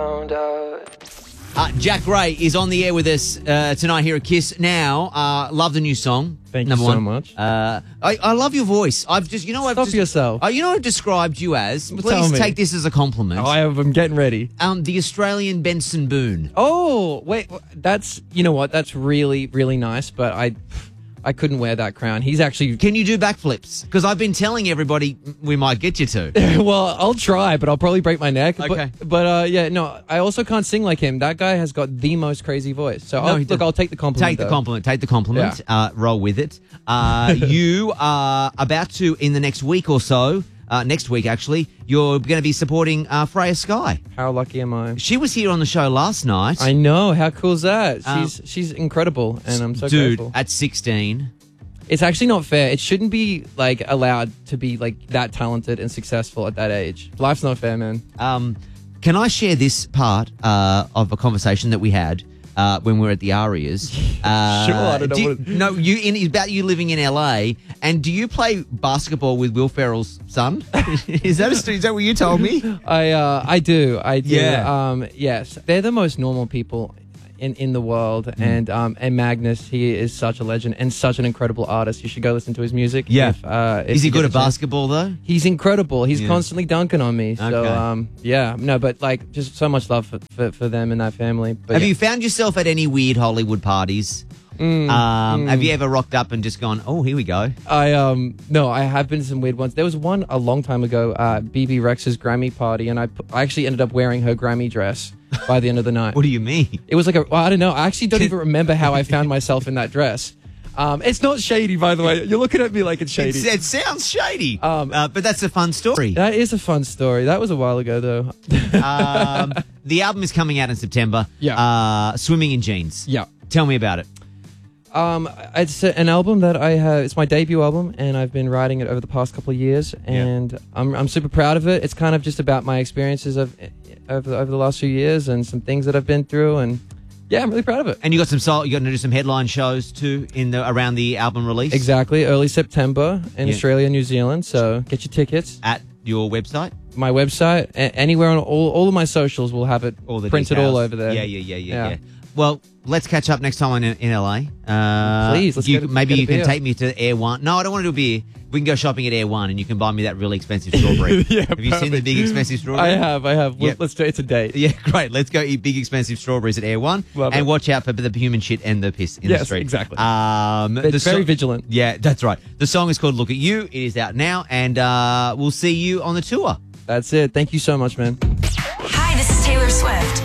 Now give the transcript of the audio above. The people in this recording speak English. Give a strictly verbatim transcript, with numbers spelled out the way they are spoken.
Uh, Jack Gray is on the air with us uh, tonight here at Kiss. Now, uh, love the new song. Thank number you so one. much. Uh, I, I love your voice. I've just, you know, I've Stop just, yourself. Uh, you know, what I've described you as. Tell Please me. take this as a compliment. Oh, I have, I'm getting ready. Um, the Australian Benson Boone. Oh, wait, that's, you know what? That's really, really nice, but I I couldn't wear that crown. He's actually, Can you do backflips? Because I've been telling everybody we might get you to. well, I'll try, but I'll probably break my neck. Okay. But, but uh, yeah, no, I also can't sing like him. That guy has got the most crazy voice. So No, I'll, he look, doesn't. I'll take the compliment. Take the though. compliment. Take the compliment. Uh, roll with it. Uh, you are about to, in the next week or so, uh, next week actually, you're going to be supporting uh, Freya Sky. How lucky am I? She was here on the show last night. I know. How cool is that? Um, She's she's incredible, and I'm so Dude, grateful. at sixteen. It's actually not fair. It shouldn't be like allowed to be like that talented and successful at that age. Life's not fair, man. Um, can I share this part uh, of a conversation that we had uh, when we were at the Arias? Uh, Sure, I don't know do you- what it- No, you in about you living in L A. And do you play basketball with Will Ferrell's son? is that a, is that what you told me? I uh, I do. I do. Yeah. Um, yes, they're the most normal people in, in the world, Mm. and um, and Magnus, he is such a legend and such an incredible artist. You should go listen to his music. Yeah. If, uh, if Is he you good get at a chance. basketball though? He's incredible. He's Yeah. constantly dunking on me. So Okay. um, yeah, no, but like just so much love for, for, for them and that family. But Have yeah. you found yourself at any weird Hollywood parties? Mm, um, mm. Have you ever rocked up and just gone, oh, here we go? I um no, I have been to some weird ones. There was one a long time ago, uh, B B Rex's Grammy party, and I, pu- I actually ended up wearing her Grammy dress by the end of the night. What do you mean? It was like a well, I don't know. I actually don't even remember how I found myself in that dress. Um, it's not shady, by the way. You're looking at me like it's shady. It, it sounds shady, Um, uh, but that's a fun story. That is a fun story. That was a while ago, though. um, the album is coming out in September. Yeah. Uh, Swimming in Jeans. yeah. Tell me about it. Um, it's an album that I have. It's my debut album, and I've been writing it over the past couple of years, and I'm I'm super proud of it. It's kind of just about my experiences of over the, over the last few years and some things that I've been through, and yeah, I'm really proud of it. And you got some soul. You got to do some headline shows too in the around the album release. Exactly, early September in Yeah. Australia, New Zealand. So get your tickets. At your website. My website, a- anywhere on all all of my socials will have it All the printed details. all over there. Yeah, yeah, yeah, yeah, Yeah. yeah. Well, let's catch up next time in, in L A. Uh, Please, let's you, get a- maybe get a you can beer. take me to Air One. No, I don't want to do a beer. We can go shopping at Air One, and you can buy me that really expensive strawberry. Yeah, have you seen the perfect. big expensive I strawberry? have, I have. Well, Yep. Let's do it's a date. Yeah, great. Let's go eat big expensive strawberries at Air One, Love and it. watch out for the human shit and the piss in Yes, the street. exactly. Um, It's the very so- vigilant. Yeah, that's right. The song is called "Look at You." It is out now, and uh, we'll see you on the tour. That's it. Thank you so much, man.